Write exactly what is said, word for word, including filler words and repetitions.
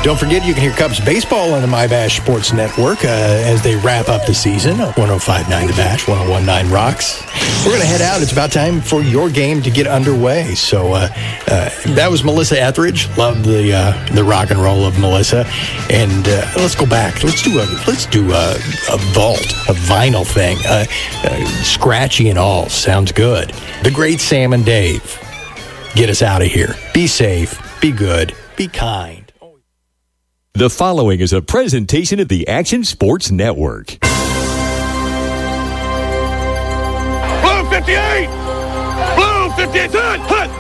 Don't forget, you can hear Cubs baseball on the MyBash Sports Network uh, as they wrap up the season. one oh five point nine The Bash, one oh one point nine Rocks. We're going to head out. It's about time for your game to get underway. So uh, uh, that was Melissa Etheridge. Loved the uh, the rock and roll of Melissa. And uh, let's go back. Let's do a let's do a, a vault, a vinyl thing, uh, uh, scratchy and all. Sounds good. The great Sam and Dave. Get us out of here. Be safe. Be good. Be kind. The following is a presentation of the Action Sports Network. Blue fifty-eight! Blue fifty-eight! Hut!